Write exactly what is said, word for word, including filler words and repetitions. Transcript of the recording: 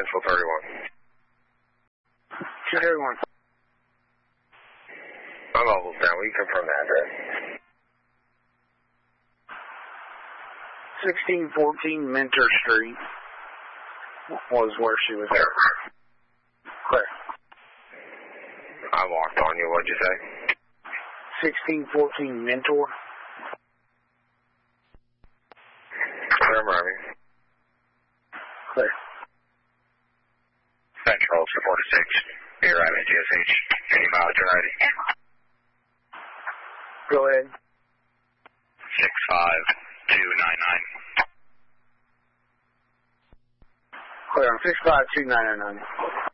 Central thirty-one. two thirty-one. I'm almost down. Will you confirm the address? sixteen fourteen Mentor Street was where she was at. Correct. I walked on you. What'd you say? sixteen fourteen Mentor. Confirm, Army. Clear. Central four to six. You're right at G S H. Any mileage already? Go ahead. six five two nine nine. Clear on six five two nine nine.